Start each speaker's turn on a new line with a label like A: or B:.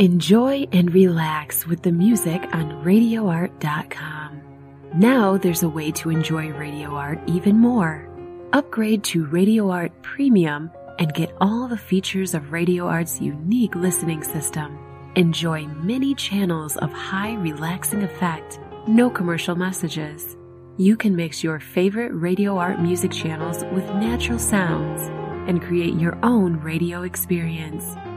A: Enjoy and relax with the music on RadioArt.com. Now there's a way to enjoy Radio Art even more. Upgrade to Radio Art Premium and get all the features of Radio Art's unique listening system. Enjoy many channels of high relaxing effect, no commercial messages. You can mix your favorite Radio Art music channels with natural sounds and create your own radio experience.